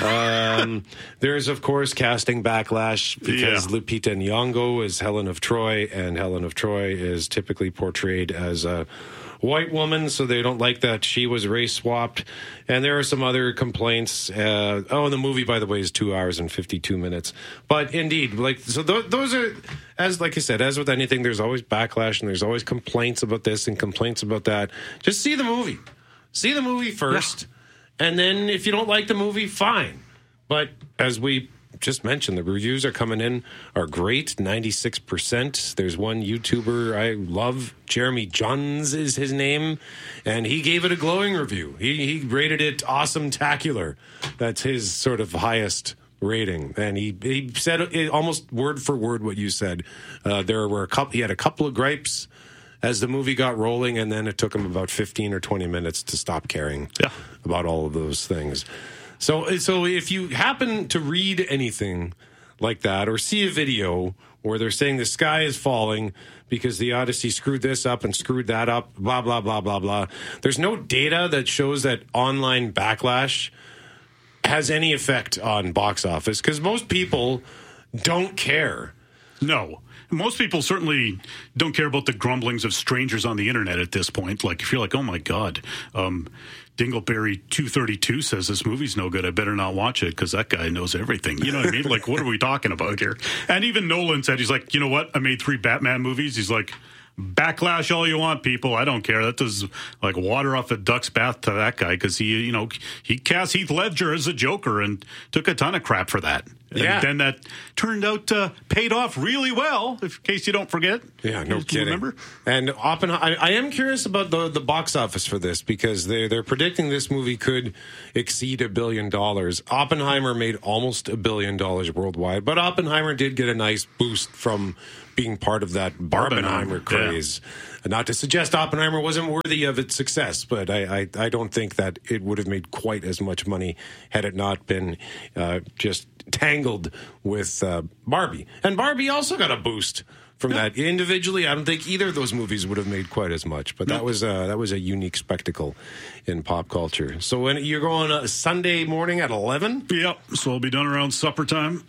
There's, of course, casting backlash because Lupita Nyong'o is Helen of Troy, and Helen of Troy is typically portrayed as a white woman, so they don't like that she was race swapped. And there are some other complaints. And the movie, by the way, is 2 hours and 52 minutes. But indeed, those are, like I said, as with anything, there's always backlash and there's always complaints about this and complaints about that. Just see the movie. See the movie first. Yeah. And then if you don't like the movie, fine. But as we just mentioned, the reviews are coming in, are great, 96%. There's one YouTuber I love, Jeremy Johns is his name, and he gave it a glowing review. He rated it awesome-tacular. That's his sort of highest rating, and he said it almost word for word what you said. He had a couple of gripes as the movie got rolling, and then it took him about 15 or 20 minutes to stop caring about all of those things. So if you happen to read anything like that or see a video where they're saying the sky is falling because the Odyssey screwed this up and screwed that up, blah, blah, blah, blah, blah, there's no data that shows that online backlash has any effect on box office because most people don't care. No. Most people certainly don't care about the grumblings of strangers on the internet at this point. Like, if you're like, oh my God, Dingleberry 232 says this movie's no good, I better not watch it because that guy knows everything. You know what I mean? Like, what are we talking about here? And even Nolan said, he's like, you know what? I made 3 Batman movies. He's like, backlash all you want, people. I don't care. That does like water off a duck's bath to that guy because he cast Heath Ledger as a Joker and took a ton of crap for that. Yeah. And then that turned out paid off really well, in case you don't forget. Yeah, no kidding. Remember? And Oppenheimer, I am curious about the box office for this because they're predicting this movie could exceed $1 billion. Oppenheimer made almost $1 billion worldwide, but Oppenheimer did get a nice boost from being part of that Barbenheimer craze. Yeah. Not to suggest Oppenheimer wasn't worthy of its success, but I don't think that it would have made quite as much money had it not been just tangled with Barbie. And Barbie also got a boost from that. Individually, I don't think either of those movies would have made quite as much, but that was a unique spectacle in pop culture. So when you're going Sunday morning at 11? Yep, so I'll be done around supper time.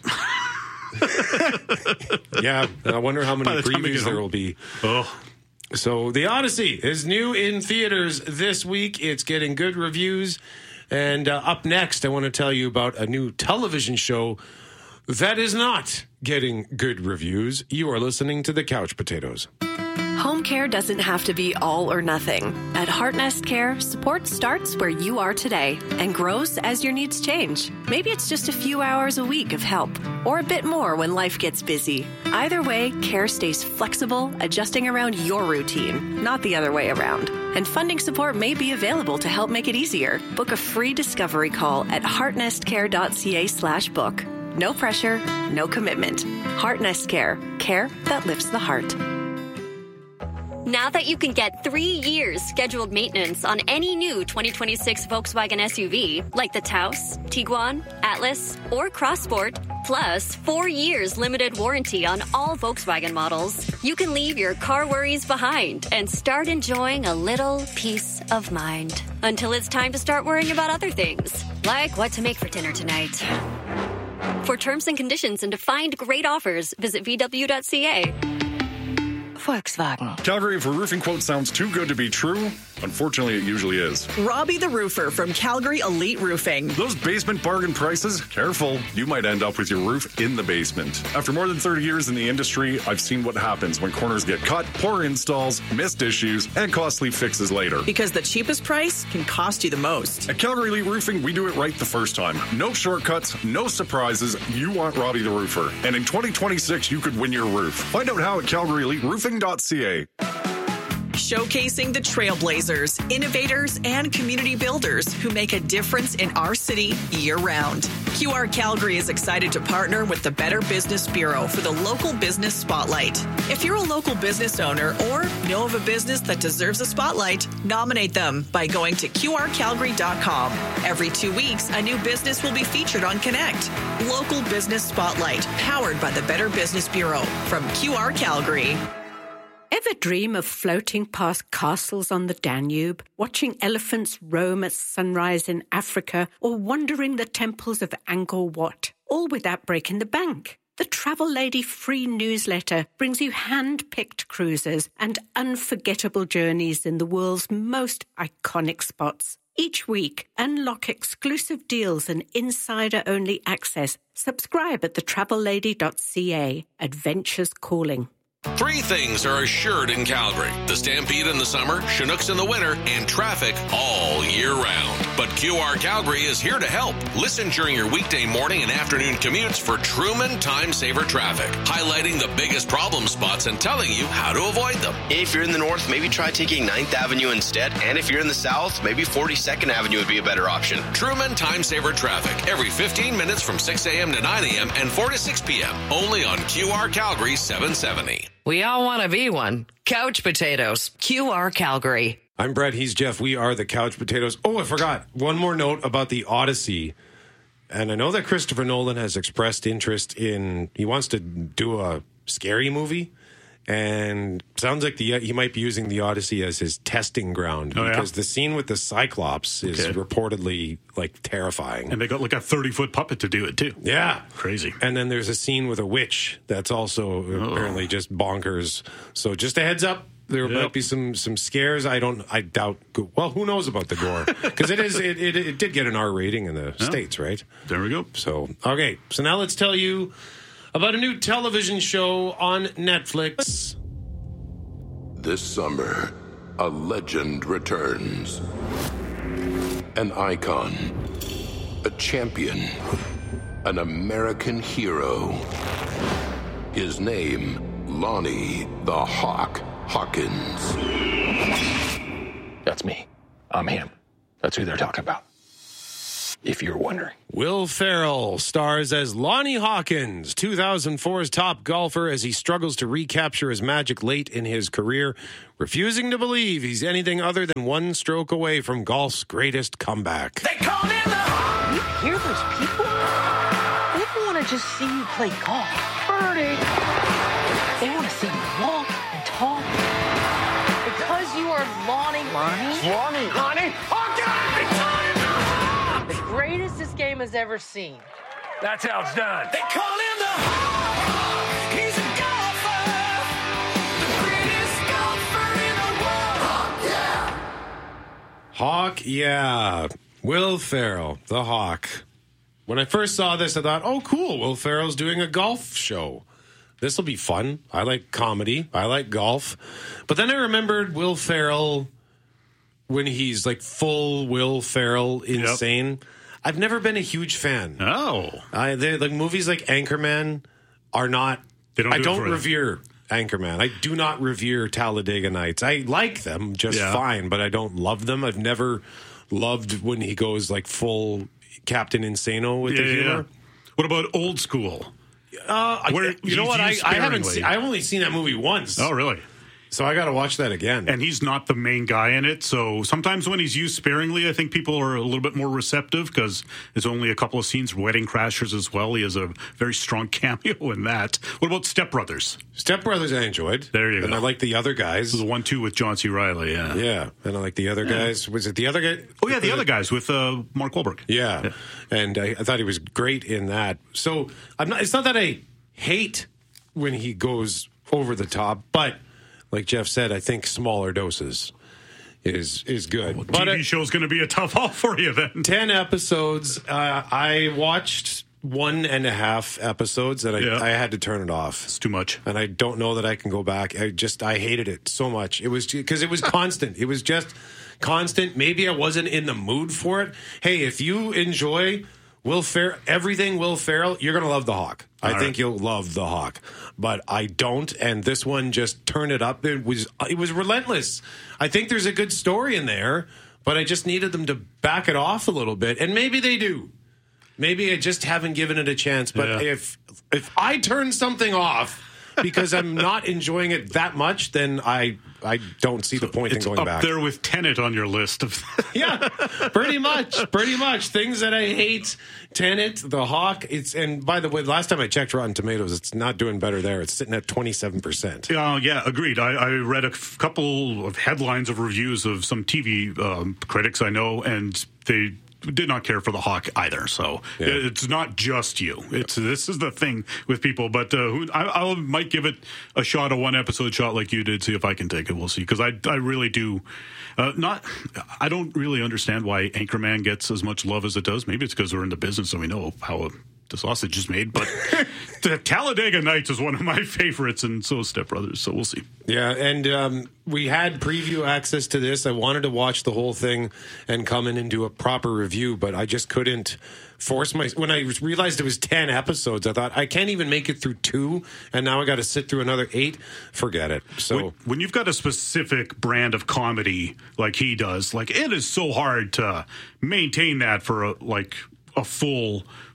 Yeah, I wonder how many previews there will be. Oh. So The Odyssey is new in theaters this week. It's getting good reviews. And up next, I want to tell you about a new television show that is not getting good reviews. You are listening to The Couch Potatoes. Home care doesn't have to be all or nothing. At Heartnest Care, support starts where you are today and grows as your needs change. Maybe it's just a few hours a week of help, or a bit more when life gets busy. Either way, care stays flexible, adjusting around your routine, not the other way around. And funding support may be available to help make it easier. Book a free discovery call at heartnestcare.ca/book. No pressure, no commitment. Heartnest Care. Care that lifts the heart. Now that you can get 3 years scheduled maintenance on any new 2026 Volkswagen SUV, like the Taos, Tiguan, Atlas, or Crossport, plus 4 years limited warranty on all Volkswagen models, you can leave your car worries behind and start enjoying a little peace of mind. Until it's time to start worrying about other things, like what to make for dinner tonight. For terms and conditions and to find great offers, visit VW.ca. Volkswagen. Calgary for roofing quote sounds too good to be true. Unfortunately, it usually is. Robbie the Roofer from Calgary Elite Roofing. Those basement bargain prices? Careful. You might end up with your roof in the basement. After more than 30 years in the industry, I've seen what happens when corners get cut, poor installs, missed issues, and costly fixes later. Because the cheapest price can cost you the most. At Calgary Elite Roofing, we do it right the first time. No shortcuts, no surprises. You want Robbie the Roofer. And in 2026, you could win your roof. Find out how at CalgaryEliteRoofing.ca. Showcasing the trailblazers, innovators, and community builders who make a difference in our city year-round. QR Calgary is excited to partner with the Better Business Bureau for the Local Business Spotlight. If you're a local business owner or know of a business that deserves a spotlight, nominate them by going to QRCalgary.com. Every 2 weeks, a new business will be featured on Connect. Local Business Spotlight, powered by the Better Business Bureau from QR Calgary. Ever dream of floating past castles on the Danube, watching elephants roam at sunrise in Africa, or wandering the temples of Angkor Wat, all without breaking the bank? The Travel Lady free newsletter brings you hand-picked cruises and unforgettable journeys in the world's most iconic spots. Each week, unlock exclusive deals and insider-only access. Subscribe at thetravellady.ca. Adventures calling. 3 things are assured in Calgary: the Stampede in the summer, Chinooks in the winter, and traffic all year round. But QR Calgary is here to help. Listen during your weekday morning and afternoon commutes for Truman Time Saver Traffic, highlighting the biggest problem spots and telling you how to avoid them. If you're in the north, maybe try taking 9th Avenue instead. And if you're in the south, maybe 42nd Avenue would be a better option. Truman Time Saver Traffic, every 15 minutes from 6 a.m. to 9 a.m. and 4 to 6 p.m. Only on QR Calgary 770. We all want to be one. Couch Potatoes, QR Calgary. I'm Brett. He's Jeff. We are the Couch Potatoes. Oh, I forgot. One more note about the Odyssey. And I know that Christopher Nolan has expressed interest in, he wants to do a scary movie. And sounds like he might be using the Odyssey as his testing ground because the scene with the Cyclops is reportedly like terrifying. And they got like a 30-foot puppet to do it too. Yeah. Crazy. And then there's a scene with a witch that's also apparently just bonkers. So just a heads up. There might be some scares. I doubt. Well, who knows about the gore? Because it did get an R rating in the States, right? There we go. So okay. So now let's tell you about a new television show on Netflix. This summer, a legend returns. An icon, a champion, an American hero. His name, Lonnie the Hawk Hawkins. That's me. I'm him. That's who they're talking about. If you're wondering. Will Ferrell stars as Lonnie Hawkins, 2004's top golfer, as he struggles to recapture his magic late in his career, refusing to believe he's anything other than one stroke away from golf's greatest comeback. They call him the Hawk. You hear those people? They don't want to just see you play golf. Birdie. They want to see you walk and talk. Because you are Lonnie. Lonnie? Hawk, get out of me! The greatest this game has ever seen. That's how it's done. They call him the Hawk. He's a golfer. The greatest golfer in the world. Hawk, yeah. Will Ferrell, the Hawk. When I first saw this, I thought, oh, cool. Will Ferrell's doing a golf show. This will be fun. I like comedy. I like golf. But then I remembered Will Ferrell when he's like full Will Ferrell insane. Yep. I've never been a huge fan. Oh. Like movies like Anchorman are not... I don't revere Anchorman. I do not revere Talladega Nights. I like them just fine, but I don't love them. I've never loved when he goes like full Captain Insano with the humor. What about Old School? You know what? I haven't seen. I've only seen that movie once. Oh, really? So I got to watch that again. And he's not the main guy in it. So sometimes when he's used sparingly, I think people are a little bit more receptive because there's only a couple of scenes. Wedding Crashers as well. He has a very strong cameo in that. What about Step Brothers? Step Brothers I enjoyed. There you go. And I like the other guys. The 1-2 with John C. Reilly, Yeah. And I like the other guys. Was it the other guy? Oh, yeah, the other guys with Mark Wahlberg. Yeah. And I thought he was great in that. So it's not that I hate when he goes over the top, but like Jeff said, I think smaller doses is good. Well, TV show's going to be a tough haul for you then. 10 episodes. I watched 1.5 episodes and I had to turn it off. It's too much. And I don't know that I can go back. I hated it so much. It was because it was constant. It was just constant. Maybe I wasn't in the mood for it. Hey, if you enjoy everything Will Ferrell, you're going to love The Hawk. I think you'll love The Hawk. But I don't, and this one just turned it up. It was relentless. I think there's a good story in there, but I just needed them to back it off a little bit, and maybe they do. Maybe I just haven't given it a chance. But if I turn something off because I'm not enjoying it that much, then I don't see the point in going back. It's up there with Tenet on your list of... Yeah, pretty much. Things that I hate. Tenet, The Hawk. And by the way, last time I checked Rotten Tomatoes, it's not doing better there. It's sitting at 27%. Yeah, agreed. I read a couple of headlines of reviews of some TV critics I know, and they did not care for The Hawk either. So it's not just you. This is the thing with people. But I might give it a shot, a one-episode shot like you did, see if I can take it. We'll see. Because I really do. I don't really understand why Anchorman gets as much love as it does. Maybe it's because we're in the business and we know how the sausage is made. But the Talladega Nights is one of my favorites, and so is Step Brothers. So we'll see. Yeah, and we had preview access to this. I wanted to watch the whole thing and come in and do a proper review, but I just couldn't force when I realized it was 10 episodes, I thought, I can't even make it through 2, and now I got to sit through another 8. Forget it. So when you've got a specific brand of comedy like he does, like it is so hard to maintain that for a full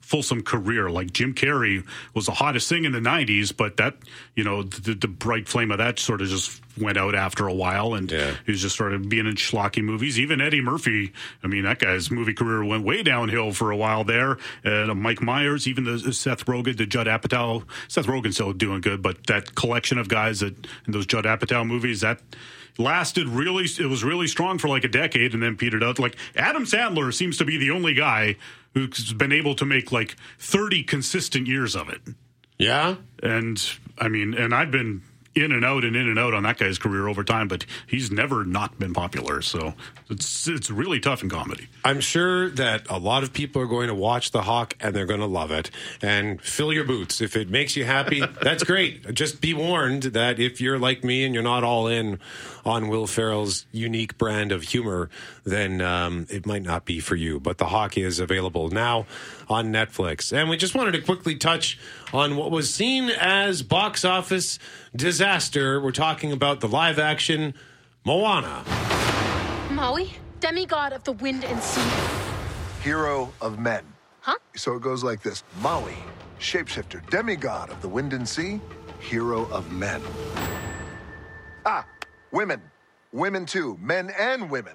fulsome career. Like Jim Carrey was the hottest thing in the 90s, but that, the bright flame of that sort of just went out after a while, and he was just sort of being in schlocky movies. Even Eddie Murphy, I mean, that guy's movie career went way downhill for a while there. Mike Myers, even the Seth Rogen, the Judd Apatow. Seth Rogen's still doing good, but that collection of guys in those Judd Apatow movies, that lasted it was really strong for like a decade and then petered out. Like Adam Sandler seems to be the only guy who's been able to make like 30 consistent years of it. Yeah. And I mean, and I've been in and out on that guy's career over time, but he's never not been popular. So it's really tough in comedy. I'm sure that a lot of people are going to watch The Hawk and they're going to love it. And fill your boots. If it makes you happy, that's great. Just be warned that if you're like me and you're not all in on Will Ferrell's unique brand of humor, then it might not be for you. But The Hawk is available now on Netflix. And we just wanted to quickly touch on what was seen as box office disaster. We're talking about the live-action Moana. Maui, demigod of the wind and sea. Hero of men. Huh? So it goes like this. Maui, shapeshifter, demigod of the wind and sea, hero of men. Women. Women too. Men and women.